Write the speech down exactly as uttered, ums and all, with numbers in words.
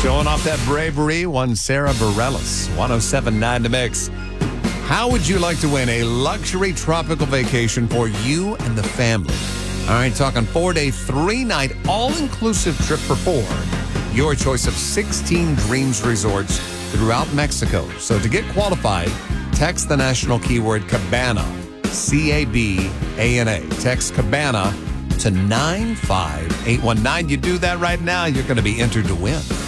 Showing off that bravery, one Sarah Bareilles, one oh seven point nine to Mix. How would you like to win a luxury tropical vacation for you and the family? All right, talking four-day, three-night, all-inclusive trip for four. Your choice of sixteen Dreams resorts throughout Mexico. So to get qualified, text the national keyword Cabana, C A B A N A. Text Cabana to nine five eight one nine. You do that right now, you're going to be entered to win.